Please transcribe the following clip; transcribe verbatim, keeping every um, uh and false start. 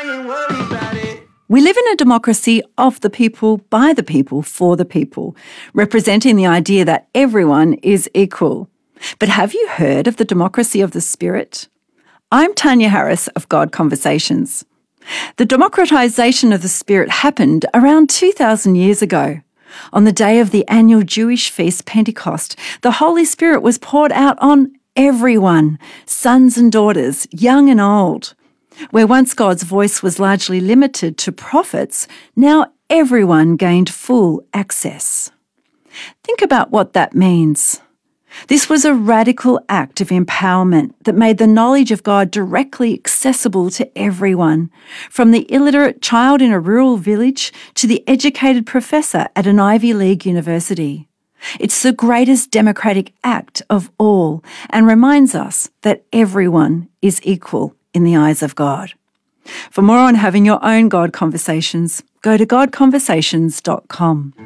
ain't worried about it. We live in a democracy of the people, by the people, for the people, representing the idea that everyone is equal. But have you heard of the democracy of the Spirit? I'm Tanya Harris of God Conversations. The democratization of the Spirit happened around two thousand years ago. On the day of the annual Jewish feast Pentecost, the Holy Spirit was poured out on everyone, sons and daughters, young and old. Where once God's voice was largely limited to prophets, now everyone gained full access. Think about what that means. This was a radical act of empowerment that made the knowledge of God directly accessible to everyone, from the illiterate child in a rural village to the educated professor at an Ivy League university. It's the greatest democratic act of all and reminds us that everyone is equal in the eyes of God. For more on having your own God Conversations, go to god conversations dot com.